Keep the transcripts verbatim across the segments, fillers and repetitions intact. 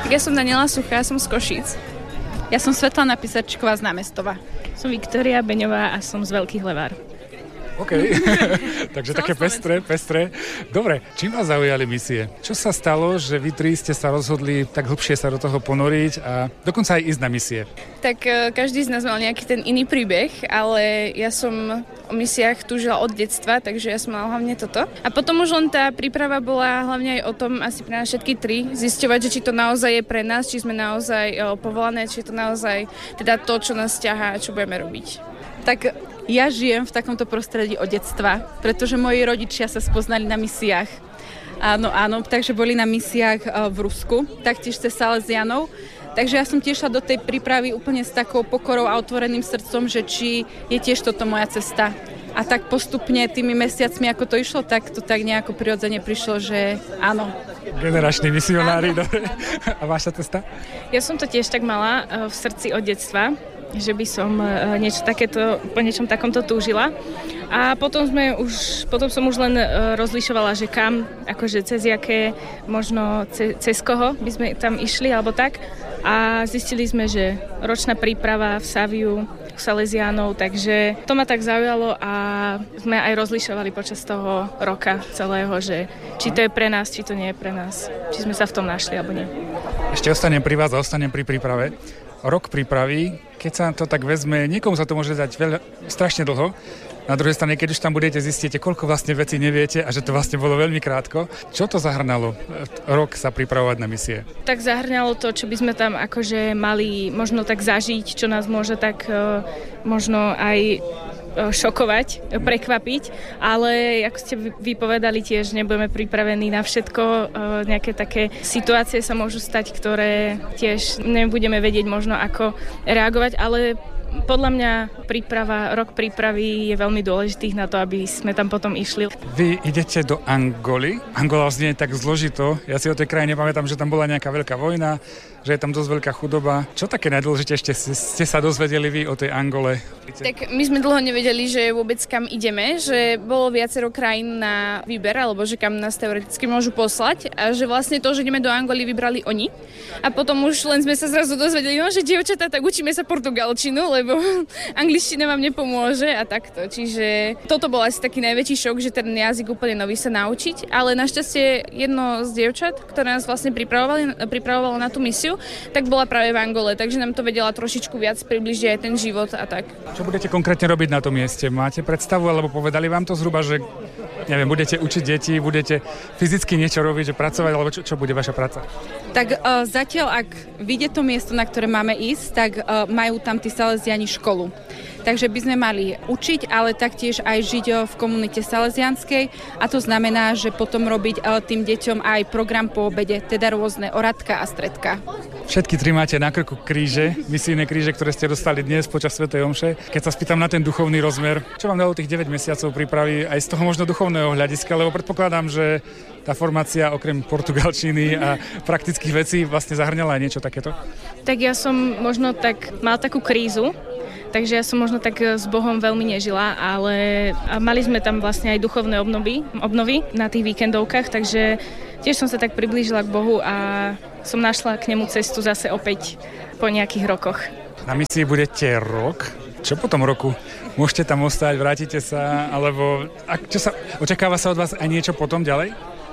Ja som Daniela Suchá, som z Košíc. Ja som Svetlana Pisačková z Námestova. Som Viktória Beňová a som z Veľkých Levár. OK, takže také pestré, pestré. Dobre, čím vás zaujali misie? Čo sa stalo, že vy tri ste sa rozhodli tak hlbšie sa do toho ponoriť a dokonca aj ísť na misie? Tak každý z nás mal nejaký ten iný príbeh, ale ja som o misiách túžila od detstva, takže ja som mala hlavne toto. A potom už len tá príprava bola hlavne aj o tom, asi pre nás všetky tri, zisťovať, že či to naozaj je pre nás, či sme naozaj povolané, či je to naozaj teda to, čo nás ťahá a čo budeme robiť. Tak ja žijem v takomto prostredí od detstva, pretože moji rodičia sa spoznali na misiách. Áno, áno, takže boli na misiách v Rusku, taktiež cez Salesianov. Takže ja som tiež šla do tej prípravy úplne s takou pokorou a otvoreným srdcom, že či je tiež toto moja cesta. A tak postupne tými mesiacmi, ako to išlo, tak to tak nejako prirodzene prišlo, že áno. Generační misionári, dobre. A vaša cesta? Ja som to tiež tak mala v srdci od detstva, že by som niečo takéto, po niečom takomto túžila. A potom sme už, potom som už len rozlišovala, že kam, akože cez jaké, možno cez, cez koho by sme tam išli, alebo tak. A zistili sme, že ročná príprava v Saviu, u Salesiánov, takže to ma tak zaujalo a sme aj rozlišovali počas toho roka celého, že či to je pre nás, či to nie je pre nás. Či sme sa v tom našli, alebo nie. Ešte ostanem pri vás a ostanem pri príprave. Rok prípravy, keď sa to tak vezme, niekomu sa to môže dať veľa, strašne dlho. Na druhej strane, keď už tam budete, zistíte, koľko vlastne vecí neviete a že to vlastne bolo veľmi krátko. Čo to zahrňalo, rok sa pripravovať na misie? Tak zahrňalo to, čo by sme tam akože mali možno tak zažiť, čo nás môže tak možno aj šokovať, prekvapiť, ale ako ste vypovedali tiež, nebudeme pripravení na všetko, nejaké také situácie sa môžu stať, ktoré tiež nebudeme vedieť možno ako reagovať, ale podľa mňa príprava, rok prípravy je veľmi dôležitý na to, aby sme tam potom išli. Vy idete do Angoly. Angola znie tak zložito. Ja si o tej krajine pamätám, že tam bola nejaká veľká vojna, že je tam dosť veľká chudoba. Čo také najdôležitejšie ste sa dozvedeli vy o tej Angole? Tak my sme dlho nevedeli, že vôbec kam ideme, že bolo viacero krajín na výber, alebo že kam nás teoreticky môžu poslať a že vlastne to, že ideme do Angoly, vybrali oni. A potom už len sme sa zrazu dozvedeli, no, že dievčatá, tak učíme sa portugalčinu, lebo angličtina vám nepomôže a takto. Čiže toto bol asi taký najväčší šok, že ten jazyk úplne nový sa naučiť, ale našťastie jedno z dievčat, ktoré nás vlastne pripravovali, pripravovalo na tú misiu, tak bola práve v Angole, takže nám to vedela trošičku viac približiť aj ten život a tak. Čo budete konkrétne robiť na tom mieste? Máte predstavu, alebo povedali vám to zhruba, že neviem, budete učiť deti, budete fyzicky niečo robiť, že pracovať, alebo čo, čo bude vaša práca? Tak uh, zatiaľ, ak vyjde to miesto, na ktoré máme ísť, tak uh, majú tam tí Salesiani školu. Takže by sme mali učiť, ale taktiež aj žiť v komunite salesianskej a to znamená, že potom robiť tým deťom aj program po obede, teda rôzne oradka a stredka. Všetky tri máte na krku kríže, misijné kríže, ktoré ste dostali dnes počas svätej omše. Keď sa spýtam na ten duchovný rozmer, čo vám dalo tých deväť mesiacov prípravy aj z toho možno duchovného hľadiska, lebo predpokladám, že tá formácia okrem portugalčiny a praktických vecí vlastne zahrňala aj niečo takéto? Tak ja som možno tak mal takú krízu, takže ja som možno tak s Bohom veľmi nežila, ale mali sme tam vlastne aj duchovné obnovy, obnovy na tých víkendovkách, takže tiež som sa tak priblížila k Bohu a som našla k nemu cestu zase opäť po nejakých rokoch. Na misii budete rok? Čo po tom roku? Môžete tam ostať, vrátite sa, alebo a čo sa, očakáva sa od vás aj niečo potom ďalej?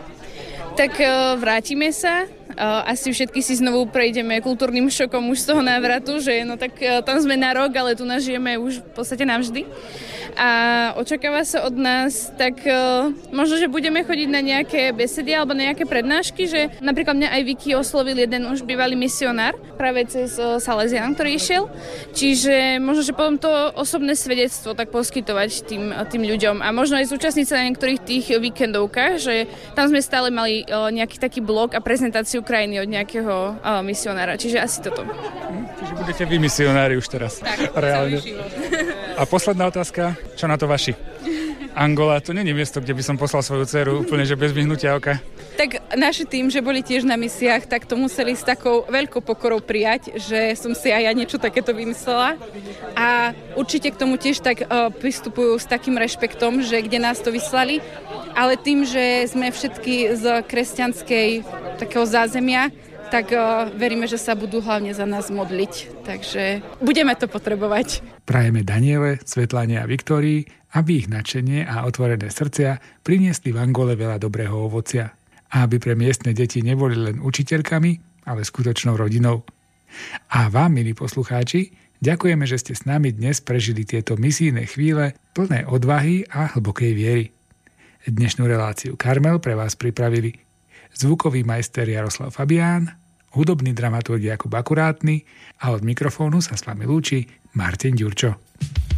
Tak vrátime sa. Asi všetky si znovu prejdeme kultúrnym šokom už z toho návratu, že no tak tam sme na rok, ale tu nažijeme už v podstate navždy. A očakáva sa od nás, tak možno, že budeme chodiť na nejaké besedy alebo na nejaké prednášky, že napríklad mňa aj Vicky oslovil jeden už bývalý misionár práve cez Salesian, ktorý išiel. Čiže možno, že potom to osobné svedectvo tak poskytovať tým, tým ľuďom a možno aj zúčastniť sa na niektorých tých víkendovkách, že tam sme stále mali nejaký taký blog a prezentáciu krajiny od nejakého misionára. Čiže asi toto. Čiže budete vy misionári už teraz. Tak, reálne. celý život. A posledná otázka, čo na to vaši? Angola, to nie je miesto, kde by som poslal svoju dceru úplne, že bez vyhnutia oka. Tak naši tým, že boli tiež na misiách, tak to museli s takou veľkou pokorou prijať, že som si aj ja niečo takéto vymyslela. A určite k tomu tiež tak uh, pristupujú s takým rešpektom, že kde nás to vyslali. Ale tým, že sme všetky z kresťanskej takého zázemia, tak uh, veríme, že sa budú hlavne za nás modliť. Takže budeme to potrebovať. Prajeme Daniele, Svetlane a Viktórii, aby ich nadšenie a otvorené srdcia priniesli v Angole veľa dobrého ovocia. A aby pre miestne deti neboli len učiteľkami, ale skutočnou rodinou. A vám, milí poslucháči, ďakujeme, že ste s nami dnes prežili tieto misijné chvíle plné odvahy a hlbokej viery. Dnešnú reláciu Karmel pre vás pripravili zvukový majster Jaroslav Fabián, hudobný dramaturg Jakub Akurátny a od mikrofónu sa s vami lúči Martin Ďurčo.